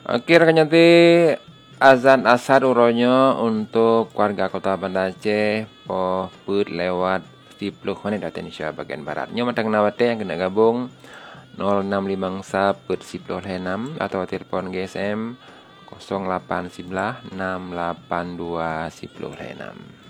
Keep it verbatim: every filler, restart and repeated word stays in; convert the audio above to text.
Oke rekan nyati, azan asar uronyo untuk warga kota Banda Aceh po put lewat sepuluh menit waktu Indonesia bagian barat. Nyo matang nawate yang kena gabung nol enam lima sa put sepuluh enam atau telepon G S M nol delapan satu sembilan enam delapan dua sepuluh enam.